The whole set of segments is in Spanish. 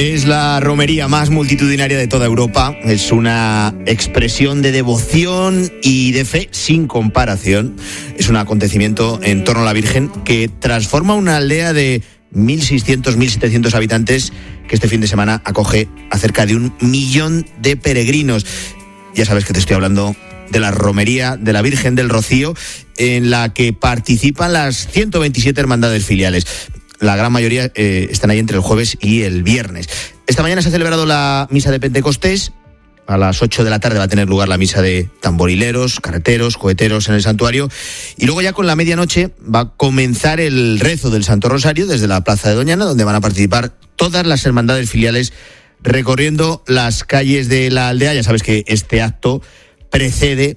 Es la romería más multitudinaria de toda Europa. Es una expresión de devoción y de fe sin comparación. Es un acontecimiento en torno a la Virgen que transforma una aldea de 1.600, 1.700 habitantes que este fin de semana acoge a cerca de 1 millón de peregrinos. Ya sabes que te estoy hablando de la romería de la Virgen del Rocío, en la que participan las 127 hermandades filiales. La gran mayoría están ahí entre el jueves y el viernes. Esta mañana se ha celebrado la misa de Pentecostés. A las 8 de la tarde va a tener lugar la misa de tamborileros, carreteros, coheteros en el santuario. Y luego ya con la medianoche va a comenzar el rezo del Santo Rosario desde la Plaza de Doñana, donde van a participar todas las hermandades filiales recorriendo las calles de la aldea. Ya sabes que este acto precede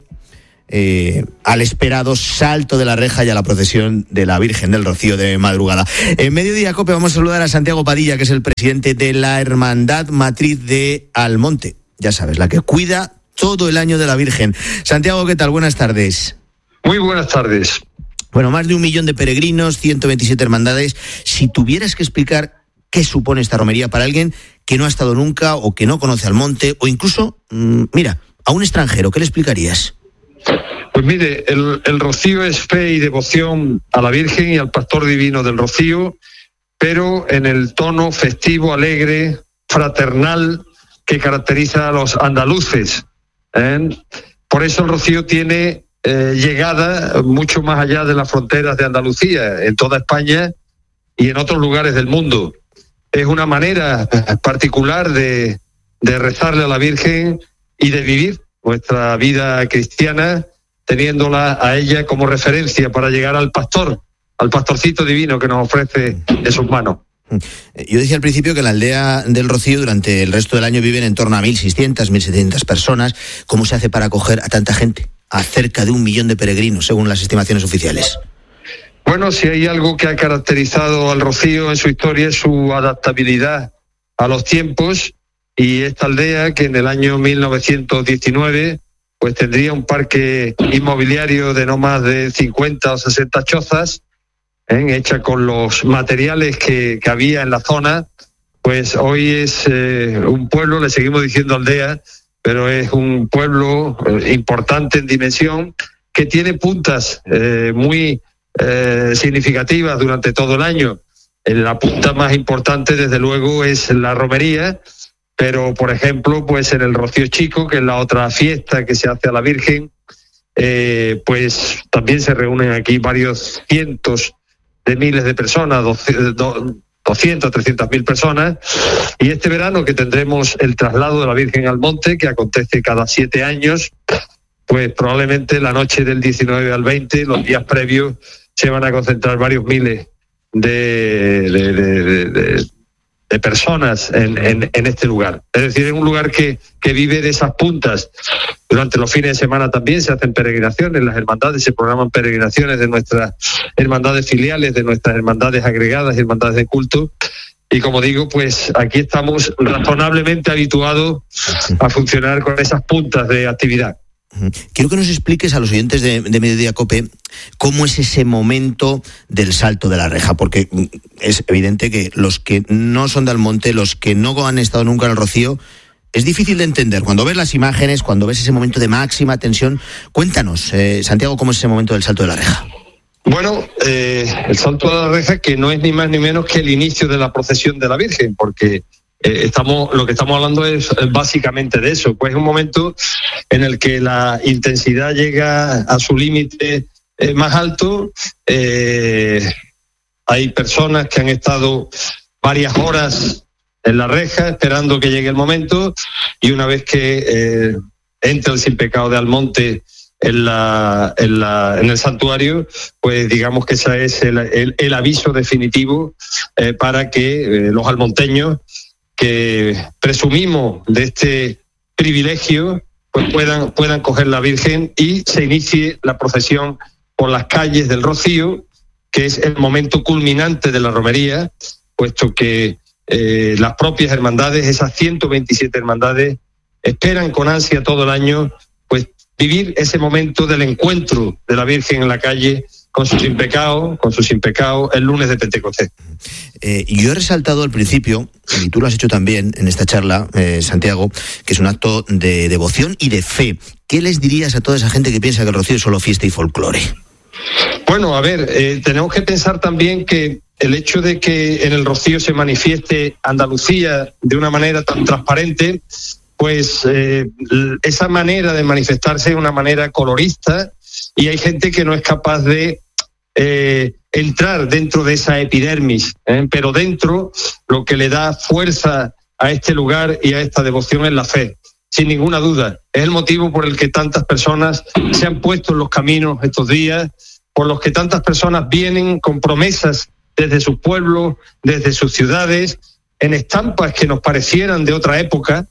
al esperado salto de la reja y a la procesión de la Virgen del Rocío de madrugada. En Mediodía Cope vamos a saludar a Santiago Padilla, que es el presidente de la Hermandad Matriz de Almonte. Ya sabes, la que cuida todo el año de la Virgen. Santiago, ¿qué tal? Buenas tardes. Muy buenas tardes. Bueno, más de 1 millón de peregrinos, 127 hermandades. Si tuvieras que explicar qué supone esta romería para alguien que no ha estado nunca o que no conoce Almonte, o incluso, mira, a un extranjero, ¿qué le explicarías? Pues mire, el Rocío es fe y devoción a la Virgen y al Pastor Divino del Rocío, pero en el tono festivo, alegre, fraternal que caracteriza a los andaluces. Por eso el Rocío tiene llegada mucho más allá de las fronteras de Andalucía, en toda España y en otros lugares del mundo. Es una manera particular de rezarle a la Virgen y de vivir nuestra vida cristiana, teniéndola a ella como referencia para llegar al pastor, al pastorcito divino que nos ofrece de sus manos. Yo decía al principio que en la aldea del Rocío durante el resto del año viven en torno a 1.600, 1.700 personas. ¿Cómo se hace para acoger a tanta gente? A cerca de 1 millón de peregrinos, según las estimaciones oficiales. Bueno, si hay algo que ha caracterizado al Rocío en su historia es su adaptabilidad a los tiempos. Y esta aldea, que en el año 1919 pues tendría un parque inmobiliario de no más de 50 o 60 chozas, hecha con los materiales que había en la zona, pues hoy es un pueblo, le seguimos diciendo aldea, pero es un pueblo importante en dimensión, que tiene puntas muy significativas durante todo el año. La punta más importante, desde luego, es la romería. Pero, por ejemplo, pues en el Rocío Chico, que es la otra fiesta que se hace a la Virgen, pues también se reúnen aquí varios cientos de miles de personas, 200, 300.000 personas. Y este verano, que tendremos el traslado de la Virgen al monte, que acontece cada 7 años, pues probablemente la noche del 19 al 20, los días previos, se van a concentrar varios miles de personas en este lugar. Es decir, es un lugar que vive de esas puntas. Durante los fines de semana también se hacen peregrinaciones, las hermandades, se programan peregrinaciones de nuestras hermandades filiales, de nuestras hermandades agregadas y hermandades de culto. Y como digo, pues aquí estamos razonablemente habituados a funcionar con esas puntas de actividad. Quiero que nos expliques a los oyentes de Mediodía Cope cómo es ese momento del salto de la reja, porque es evidente que los que no son de Almonte, los que no han estado nunca en el Rocío, es difícil de entender. Cuando ves las imágenes, cuando ves ese momento de máxima tensión, cuéntanos, Santiago, cómo es ese momento del salto de la reja. Bueno, el salto de la reja, que no es ni más ni menos que el inicio de la procesión de la Virgen, porque lo que estamos hablando es básicamente de eso. Pues es un momento en el que la intensidad llega a su límite más alto. Hay personas que han estado varias horas en la reja esperando que llegue el momento, y una vez que entra el Sin Pecado de Almonte en el santuario, pues digamos que ese es el aviso definitivo para que los almonteños que presumimos de este privilegio pues puedan coger la Virgen y se inicie la procesión por las calles del Rocío, que es el momento culminante de la romería, puesto que las propias hermandades, esas 127 hermandades, esperan con ansia todo el año pues vivir ese momento del encuentro de la Virgen en la calle con sus sin pecados, el lunes de Pentecostés. Yo he resaltado al principio, y tú lo has hecho también en esta charla, Santiago, que es un acto de devoción y de fe. ¿Qué les dirías a toda esa gente que piensa que el Rocío es solo fiesta y folclore? Bueno, a ver, tenemos que pensar también que el hecho de que en el Rocío se manifieste Andalucía de una manera tan transparente, pues esa manera de manifestarse es una manera colorista, y hay gente que no es capaz de entrar dentro de esa epidermis, pero dentro lo que le da fuerza a este lugar y a esta devoción es la fe, sin ninguna duda. Es el motivo por el que tantas personas se han puesto en los caminos estos días, por los que tantas personas vienen con promesas desde sus pueblos, desde sus ciudades, en estampas que nos parecieran de otra época,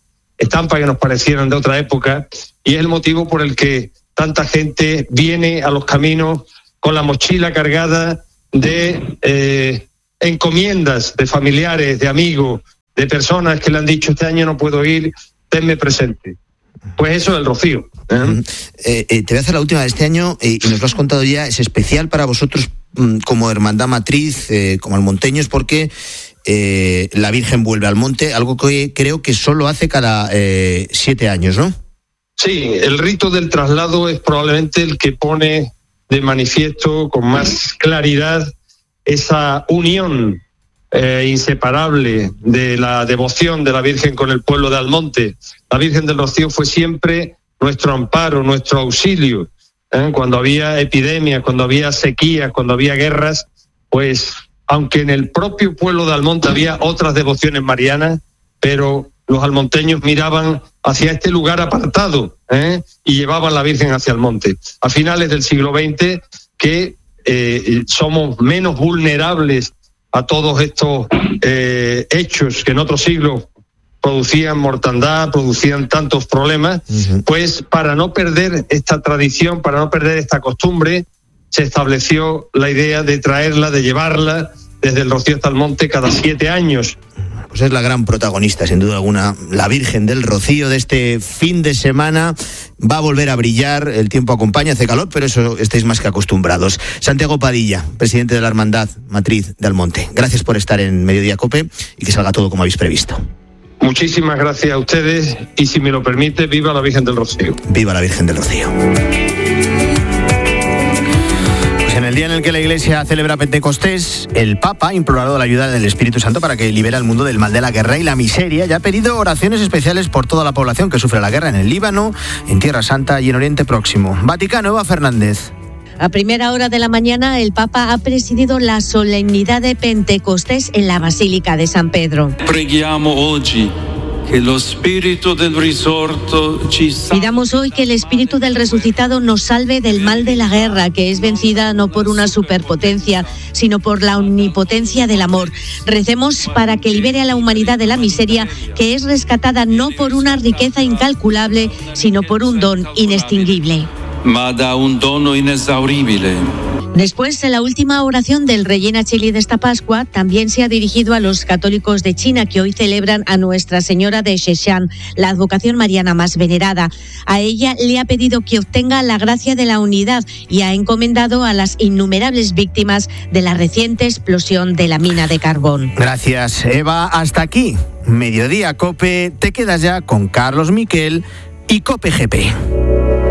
y es el motivo por el que tanta gente viene a los caminos con la mochila cargada de encomiendas de familiares, de amigos, de personas que le han dicho: este año no puedo ir, tenme presente. Pues eso es el Rocío. Te voy a hacer la última de este año, y nos lo has contado ya. Es especial para vosotros como Hermandad Matriz, como almonteños, porque la Virgen vuelve al monte, algo que creo que solo hace cada 7 años, ¿no? Sí, el rito del traslado es probablemente el que pone de manifiesto con más claridad esa unión inseparable de la devoción de la Virgen con el pueblo de Almonte. La Virgen del Rocío fue siempre nuestro amparo, nuestro auxilio. Cuando había epidemias, cuando había sequías, cuando había guerras, pues aunque en el propio pueblo de Almonte había otras devociones marianas, pero los almonteños miraban hacia este lugar apartado y llevaban la Virgen hacia el monte. A finales del siglo XX, que somos menos vulnerables a todos estos hechos que en otros siglos producían mortandad, producían tantos problemas, pues para no perder esta tradición, para no perder esta costumbre, se estableció la idea de traerla, de llevarla desde el Rocío hasta el monte cada 7 años. Pues es la gran protagonista, sin duda alguna, la Virgen del Rocío de este fin de semana. Va a volver a brillar, el tiempo acompaña, hace calor, pero eso estáis más que acostumbrados. Santiago Padilla, presidente de la Hermandad Matriz de Almonte, gracias por estar en Mediodía COPE y que salga todo como habéis previsto. Muchísimas gracias a ustedes, y si me lo permite, viva la Virgen del Rocío. Viva la Virgen del Rocío. En el día en el que la Iglesia celebra Pentecostés, el Papa ha implorado la ayuda del Espíritu Santo para que libere al mundo del mal de la guerra y la miseria, y ha pedido oraciones especiales por toda la población que sufre la guerra en el Líbano, en Tierra Santa y en Oriente Próximo. Vaticano, Eva Fernández. A primera hora de la mañana, el Papa ha presidido la solemnidad de Pentecostés en la Basílica de San Pedro. Pidamos hoy que el Espíritu del Resucitado nos salve del mal de la guerra, que es vencida no por una superpotencia, sino por la omnipotencia del amor. Recemos para que libere a la humanidad de la miseria, que es rescatada no por una riqueza incalculable, sino por un don inextinguible. Ma da un dono inesauribile. Después, en la última oración del Regina Coeli de esta Pascua, también se ha dirigido a los católicos de China, que hoy celebran a Nuestra Señora de Sheshan, la advocación mariana más venerada. A ella le ha pedido que obtenga la gracia de la unidad y ha encomendado a las innumerables víctimas de la reciente explosión de la mina de carbón. Gracias, Eva. Hasta aquí, Mediodía COPE. Te quedas ya con Carlos Miquel y COPE GP.